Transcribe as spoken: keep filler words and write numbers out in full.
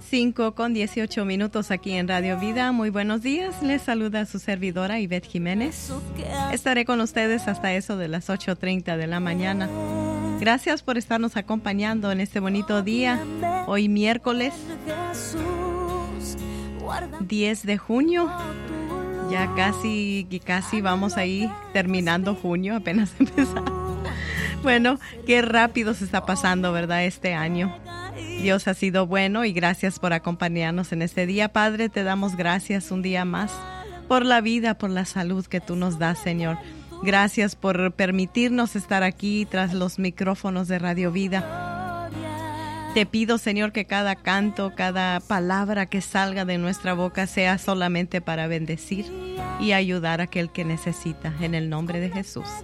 Cinco con dieciocho minutos aquí en Radio Vida. Muy buenos días. Les saluda su servidora Ivette Jiménez. Estaré con ustedes hasta eso de las ocho treinta de la mañana. Gracias por estarnos acompañando en este bonito día. Hoy miércoles diez de junio. Ya casi, casi vamos ahí terminando junio, apenas empezamos. Bueno, qué rápido se está pasando, ¿verdad? Este año. Dios ha sido bueno y gracias por acompañarnos en este día. Padre, te damos gracias un día más por la vida, por la salud que tú nos das, Señor. Gracias por permitirnos estar aquí tras los micrófonos de Radio Vida. Te pido, Señor, que cada canto, cada palabra que salga de nuestra boca sea solamente para bendecir y ayudar a aquel que necesita, en el nombre de Jesús.